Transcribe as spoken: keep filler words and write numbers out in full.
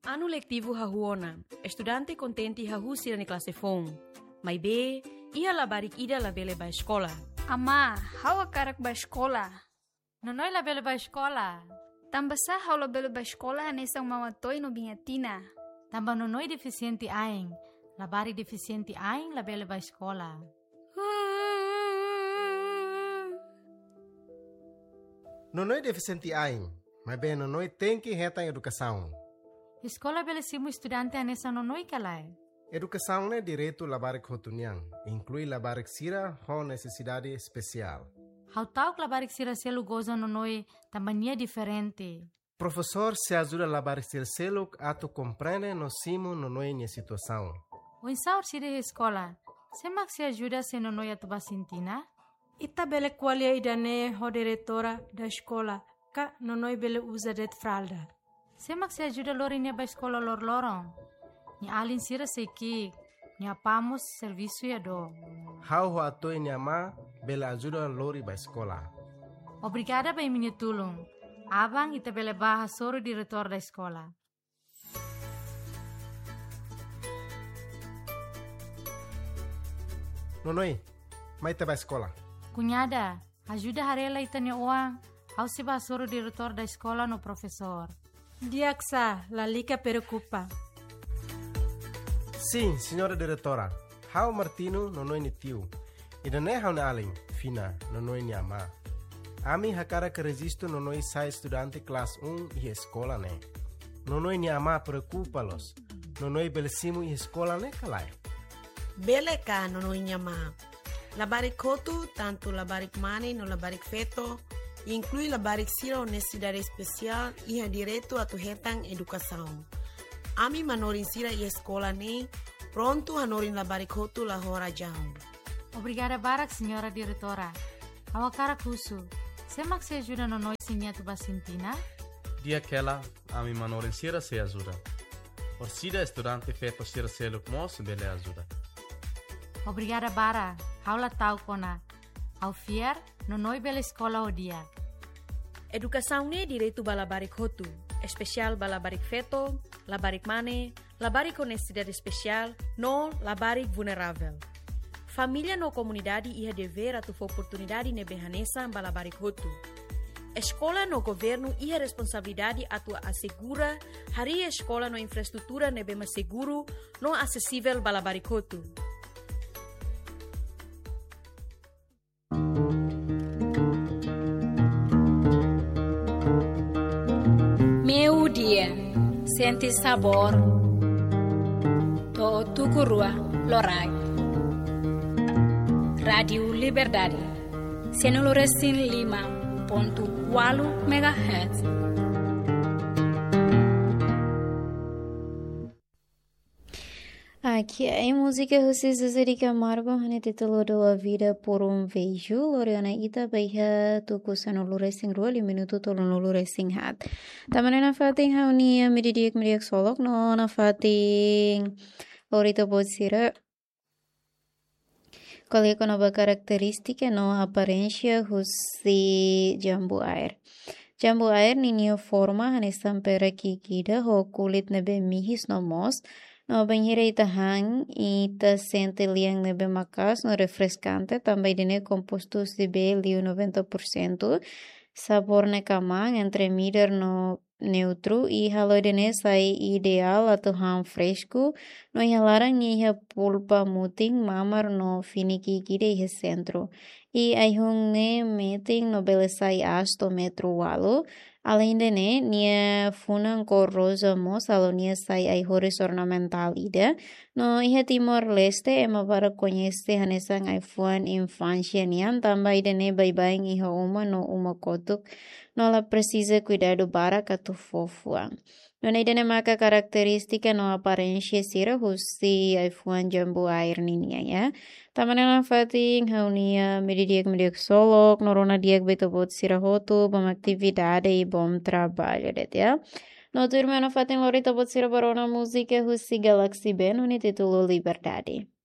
Ano letivo hahuona, estudante contente hahusi na klase fong. May be, iya labarik ida labele ba escola. Ama, hawa karak ba escola? Nonoy labele ba escola? Tambasa hawa labele ba escola hanesang mawatoy no bingatina. Tamba nonoy deficiente aing, labari deficiente aing labele ba escola. Nonoy deficiente aing, mas bem nonoy tem que reta em educação. Escola belesimo estudante anessa nonoy kalay. Educação é direito labarik hotuniang, inclui labarik sira com necessidade especial. How tau labarik sira selu goza nonoy tambania diferente. Professor se ajuda labarik sira selu ato compreende no simo nonoy nia situação. O insaur sira escola, semak se ajuda se nonoy atuba sintina? Ita bele qualia idane ho diretora da escola, ka nonoy bele usa det fralda. Semak se ajuda lori nia ba escola lor lorong. Ni alin sira seiki, ni apamos serviço ya do. How ho ato nia ma bele ajuda lori ba escola. Obrigada ba minha tulung. Abang ita bele baha soro diretor da escola. Nonoy, mai te ba escola. Cunhada, ajuda harela itanya uang. How se ba soro diretor da escola no professor. Diaksa, la lica preocupa. Sim, senhora diretora. How Martino nonoy ni tio. Ida ne how na aling, fina, nonoy ni ama. Ami hakara que resisto nonoy sai estudante class um e escola ne. Nonoy ni ama preocupa-los. Nonoy belesimo e escola ne kalai. Bele ka nonoy ni ama. Labarik kotu, tanto labarik mane no labarik feto, inclui labarik sira honestidade especial e ha direito a tu hetang educação. Ami manorin sira e escola ne, pronto hanorin labarik kotu la hora jam. Obrigada barak, senhora diretora. Awakara kusu. Semak se ajuda nonoy sinya tu basintina? Dia aquela, ami manorin sira se ajuda. Orsida estudante feto sira seluk mos bele ajuda. Obrigada bara. Haula tau kona. Au fiar, nonoy bela escola o dia. Educação ne direito balabarik hotu, especial balabarik feto, labarik mane, labarik honestidade especial, no labarik vulnerável. Família no comunidade ia dever a tu oportunidade ne behanesa balabarik hotu. Escola no governo ia responsabilidade a tu assegura hari escola no infraestrutura ne bema seguro, no acessível balabarik hotu. Meu dia, sente sabor. To tukurua lorai. Radio Liberdade. Senoloresin lima ponto quatro megahertz. Aqui é música José Zezé Camargo, hane título do A Vida por um Beijo, Loriana Ita Beiha, tuku sanulure sing roli minuto tolonulure sing hat. Tamane na fating haunia mididik midiak solok no na fating Lorito Botsira. Qual com nova característica no aparência José Jambu Air. Jambu Air ninho forma hane stampera kikida ho kulit nebe mihis no mos. No banheira itahang ita sente liang nebe macas no refrescante também dene compostos de B liu noventa por cento sabor ne kamang entre mider no neutro e halodene sai ideal atu ham fresco no halarang ni ha pulpa muting mamar no finiki kide he centro e aihung ne meting no belesai asto metro walo. Além de ne, nia funan cor rosa mos alonia sai ai horis ornamental ida. No iha Timor-Leste ema para conhece hanesang ai fuan infância nian também de ne baibaing iha uma no uma kotuk no la precisa cuidado para katu fofuang. No ne dene maka característica no aparência sira husi ai fuan Jambu Air ninia ya. Tamanela fating haunia medidiak mediak solok norona diak betobot sira hotu bom atividade e bom trabalho det ya. No turma no fating lorita bot sira barona música husi Galaxy Ben no título Liberdade.